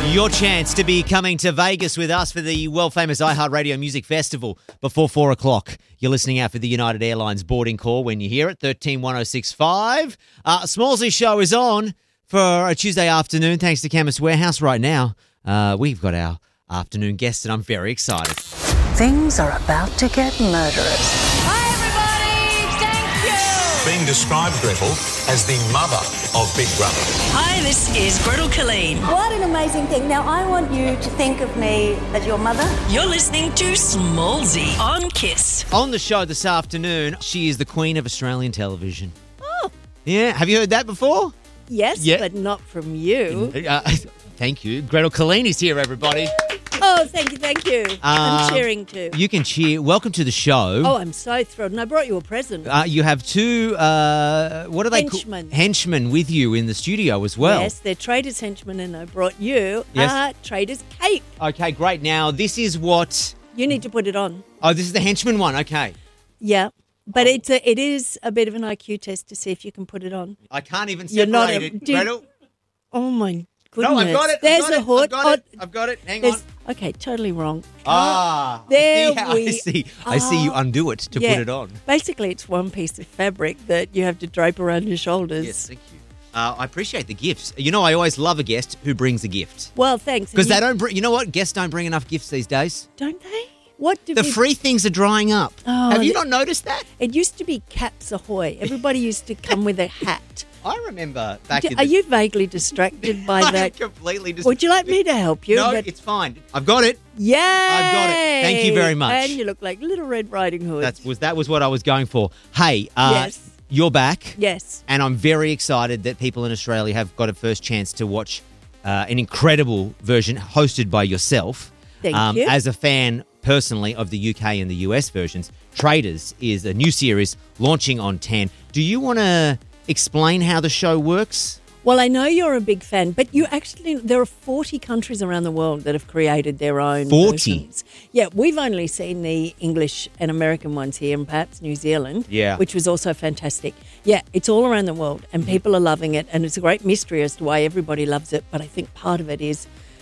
Your chance to be coming to Vegas with us for the world-famous iHeartRadio Music Festival before 4 o'clock. You're listening out for the United Airlines boarding call when you hear it, 131065. Smallsy show is on for a Tuesday afternoon, thanks to Chemist Warehouse. Right now, we've got our afternoon guest, and I'm very excited. Things are about to get murderous. Hi, everybody. Thank you. Being described, Gretel, as the mother of Big Brother. Hi, this is Gretel Colleen. What an amazing thing. Now, I want you to think of me as your mother. You're listening to Smallsy on Kiss. On the show this afternoon, she is the queen of Australian television. Oh. Yeah, have you heard that before? Yes, Yeah. but not from you. Thank you. Gretel Colleen is here, everybody. Oh, thank you. I'm cheering too. You can cheer. Welcome to the show. Oh, I'm so thrilled. And I brought you a present. You have two, what are they called? Henchmen. Henchmen with you in the studio as well. Yes, they're Traders Henchmen, and I brought you Yes. a Traders cape. Okay, great. Now, this is what... You need to put it on. Oh, this is the henchman one. Okay. Yeah. But it is a bit of an IQ test to see if you can put it on. I can't even You're not separate it. dude, Gretel? Oh, my goodness. No, I've got it. There's I've got a hood. I've got it. Hang on. Okay, totally wrong. There There I we see. I see you undo it to Yeah. put it on. Basically, it's one piece of fabric that you have to drape around your shoulders. Yes, thank you. I appreciate the gifts. You know, I always love a guest who brings a gift. Well, thanks. Because And they don't bring... You know what? Guests don't bring enough gifts these days. Don't they? What do The we... free things are drying up. Oh, Have you not noticed that? It used to be Caps Ahoy. Everybody used to come with a hat. I remember back in Are the... you vaguely distracted by I am that? completely just... Would you like me to help you? No, it's fine. I've got it. Yay! I've got it. Thank you very much. And you look like Little Red Riding Hood. That was what I was going for. Hey, Yes. You're back. Yes. And I'm very excited that people in Australia have got a first chance to watch an incredible version hosted by yourself. Thank you. As a fan, personally, of the UK and the US versions, Traders is a new series launching on 10. Do you want to explain how the show works? Well, I know you're a big fan, but there are 40 countries around the world that have created their own 40? versions. Yeah, we've only seen the English and American ones here and perhaps New Zealand, which was also fantastic. Yeah, it's all around the world and people are loving it, and it's a great mystery as to why everybody loves it, but I think part of it is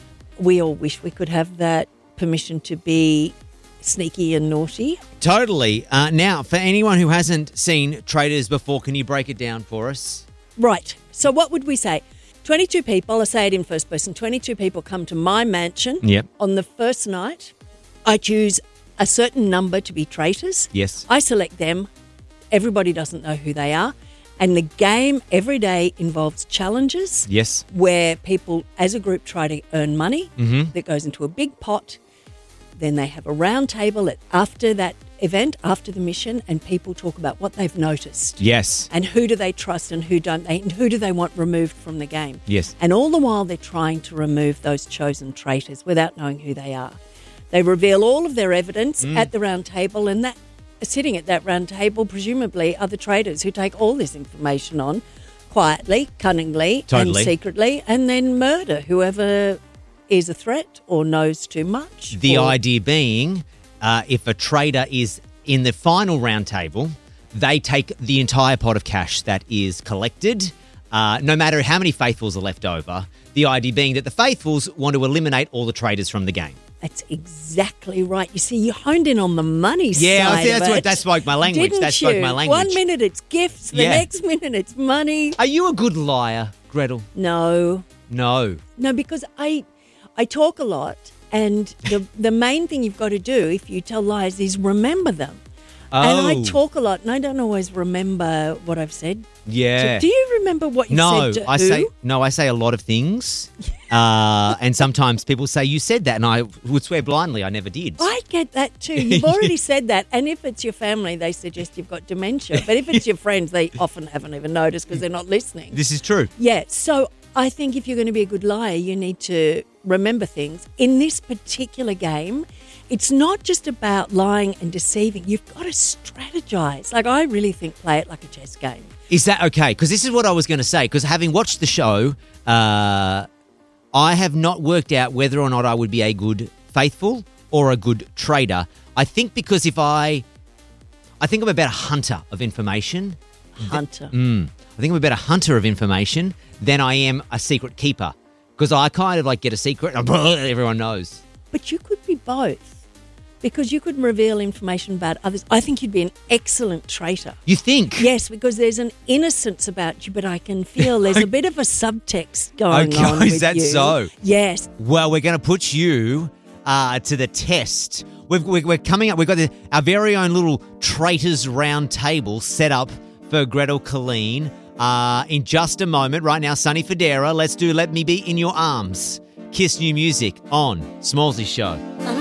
we all wish we could have that permission to be sneaky and naughty. Totally. Now, for anyone who hasn't seen Traders before, can you break it down for us? Right. So what would we say? 22 people, I say it in first person, 22 people come to my mansion. Yep. On the first night, I choose a certain number to be traitors. Yes. I select them. Everybody doesn't know who they are. And the game every day involves challenges. Yes. Where people as a group try to earn money that goes into a big pot. Then they have a round table after that event, after the mission, and people talk about what they've noticed. Yes. And who do they trust and who don't they, and who do they want removed from the game. Yes. And all the while they're trying to remove those chosen traitors without knowing who they are. They reveal all of their evidence at the round table, and that sitting at that round table presumably are the traitors who take all this information on quietly, cunningly, and secretly, and then murder whoever is a threat or knows too much. The idea being, if a trader is in the final round table, they take the entire pot of cash that is collected, no matter how many faithfuls are left over. The idea being that the faithfuls want to eliminate all the traders from the game. That's exactly right. You see, you honed in on the money side I think of it. that spoke my language. Didn't That spoke you? my language. 1 minute it's gifts, the next minute it's money. Are you a good liar, Gretel? No. No. No, because I talk a lot, and the main thing you've got to do if you tell lies is remember them. Oh. And I talk a lot, and I don't always remember what I've said. Yeah. Do you remember what you said to who? I say a lot of things. And sometimes people say, you said that, and I would swear blindly I never did. I get that too. You've already said that. And if it's your family, they suggest you've got dementia. But if it's your friends, they often haven't even noticed because they're not listening. This is true. Yeah. So I think if you're going to be a good liar, you need to remember things. In this particular game, it's not just about lying and deceiving. You've got to strategize. Like, I really think play it like a chess game. Is that okay? Because this is what I was going to say. Because having watched the show, I have not worked out whether or not I would be a good faithful or a good trader. I think because I think I'm about a hunter of information. Hunter. I think I'm about a hunter of information than I am a secret keeper. Because I kind of like get a secret and everyone knows. But you could be both. Because you could reveal information about others. I think you'd be an excellent traitor. You think? Yes, because there's an innocence about you, but I can feel there's a bit of a subtext going on with is that you. so? Yes. Well, we're going to put you to the test. We're coming up. We've got our very own little traitors round table set up for Gretel Colleen in just a moment. Right now, Sonny Fodera. Let's do Let Me Be in Your Arms. Kiss new music on Smallsy Show.